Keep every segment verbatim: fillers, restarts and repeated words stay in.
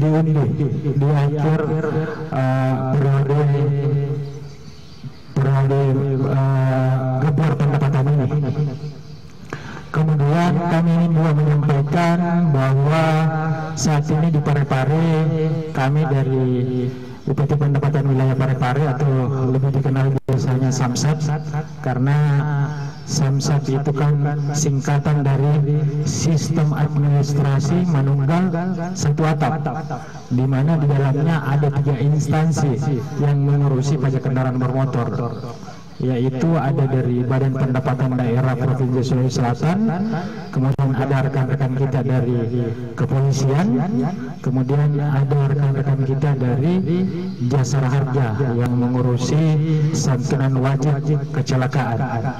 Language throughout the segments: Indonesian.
diundi di akhir uh, periode periode uh, gebor pendapatan ini. Kemudian kami ingin juga menyampaikan bahwa saat ini di Parepare kami dari U P T Pendapatan Wilayah Parepare atau lebih dikenal biasanya Samsat, karena Samsat itu kan singkatan dari Sistem Administrasi Manunggal Satu Atap, di mana di dalamnya ada tiga instansi yang mengurusi pajak kendaraan bermotor, yaitu ada dari Badan Pendapatan Daerah Provinsi Sulawesi Selatan, kemudian ada rekan-rekan kita dari kepolisian, kemudian ada rekan-rekan kita dari Jasara Harja yang mengurusi santunan wajib kecelakaan.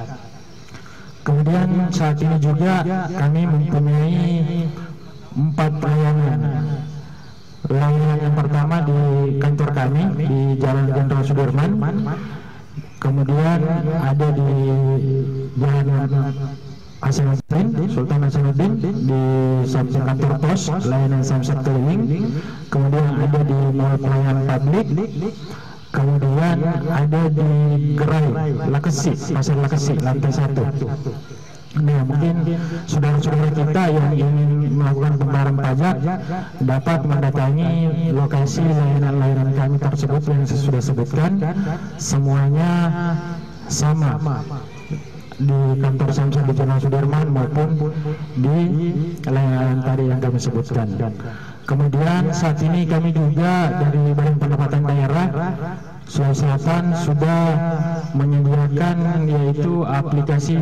Kemudian saat ini juga kami mempunyai empat pelayanan. Layanan yang pertama di kantor kami di Jalan Jenderal Sudirman, kemudian ada di Jalan Hasanuddin, Sultan Hasanuddin di samping kantor pos layanan Samsat keliling, kemudian ada di Mall Pelayanan Publik, kemudian ada di Gerai Lakesi, Pasar Lakesi, lantai satu. Nah, mungkin saudara-saudara kita yang ingin melakukan pembayaran pajak dapat mendatangi lokasi layanan-layanan kami tersebut yang saya sudah sebutkan. Semuanya sama di kantor Samsat di Jalan Sudirman maupun di layanan tadi yang kami sebutkan. Kemudian saat ini kami juga dari Badan Pendapatan Daerah Sulawesi Selatan sudah menyediakan yaitu aplikasi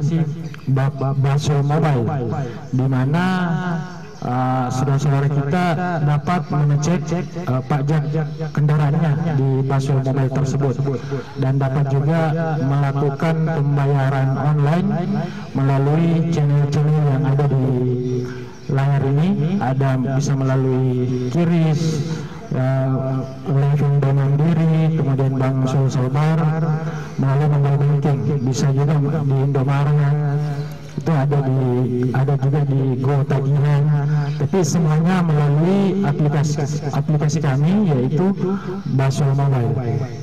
Basol Mobile, di mana uh, saudara-saudara kita dapat mengecek uh, pajak kendaraannya di Basol Mobile tersebut, dan dapat juga melakukan pembayaran online melalui channel-channel yang ada di layar ini. Ada bisa melalui QRIS, uh, Living Bank Mandiri, kemudian Bank Sulselbar, melalui mobile banking, bisa juga di Indomaret, itu ada di ada juga di Go Tagihan, tapi semuanya melalui aplikasi aplikasi kami yaitu Basol Mobile.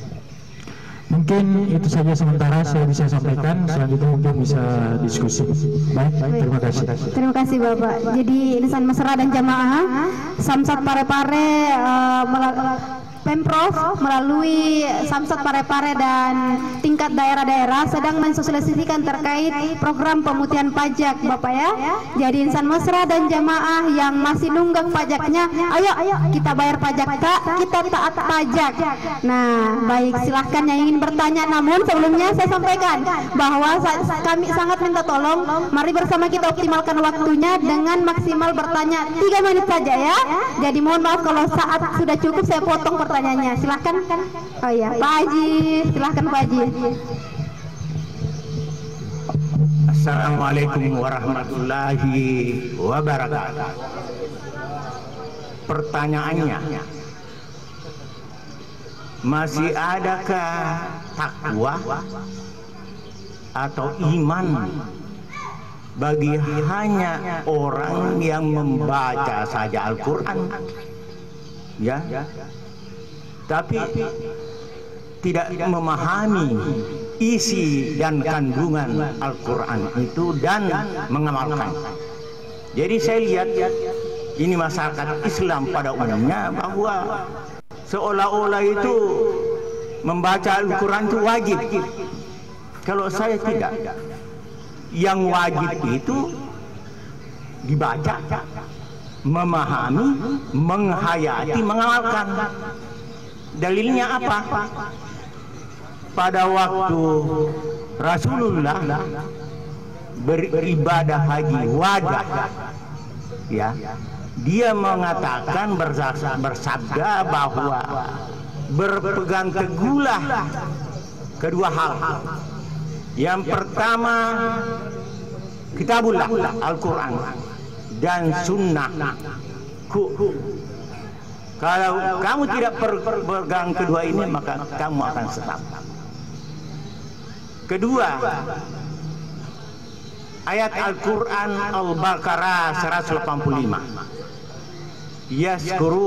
Mungkin itu saja sementara saya bisa sampaikan, selanjutnya mungkin bisa diskusi. Baik, terima kasih. Terima kasih Bapak. Jadi insan mesra dan jamaah Samsat Parepare uh, Pemprov melalui Samsat Parepare dan tingkat daerah-daerah sedang mensosialisasikan terkait program pemutihan pajak Bapak ya. Jadi insan mesra dan jamaah yang masih nunggak pajaknya, ayo ayo kita bayar pajak tak, kita taat pajak. Nah, baik, silahkan yang ingin bertanya, namun sebelumnya saya sampaikan bahwa kami sangat minta tolong, mari bersama kita optimalkan waktunya dengan maksimal bertanya tiga menit saja ya. Jadi mohon maaf kalau saat sudah cukup saya potong pertanyaannya. Silahkan. Oh ya, Pak Haji, silahkan Pak Haji. Assalamualaikum warahmatullahi wabarakatuh. Pertanyaannya, masih adakah takwa atau iman bagi hanya orang yang membaca saja Al-Quran, ya, tapi tidak memahami isi dan kandungan Al-Quran itu dan mengamalkan. Jadi saya lihat ini masyarakat Islam pada umumnya bahwa seolah-olah itu membaca Al-Quran itu wajib. Kalau saya tidak, yang wajib itu dibaca, memahami, menghayati, mengamalkan. Dalilnya apa? Pada waktu Rasulullah beribadah haji wadah, ya, dia mengatakan bersabda bahwa berpegang teguhlah kedua hal. Yang pertama kitabullah Al-Quran dan sunnahku. Kalau kamu tidak berpegang kedua ini, maka kamu akan sesat. Kedua, ayat Al-Quran Al-Baqarah seratus delapan puluh lima. Yaskuru